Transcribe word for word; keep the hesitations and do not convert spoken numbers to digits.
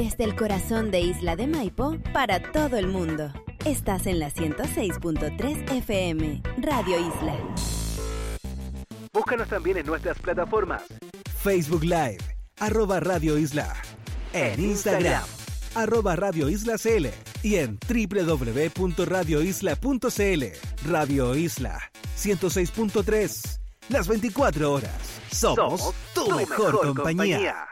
Desde el corazón de Isla de Maipo, para todo el mundo. Estás en la ciento seis punto tres F M, Radio Isla. Búscanos también en nuestras plataformas. Facebook Live, arroba Radio Isla. En Instagram, arroba Radio Isla C L. Y en doble u doble u doble u punto radio isla punto c l. Radio Isla, ciento seis punto tres. Las veinticuatro horas. Somos, Somos tu, tu mejor, mejor compañía. compañía.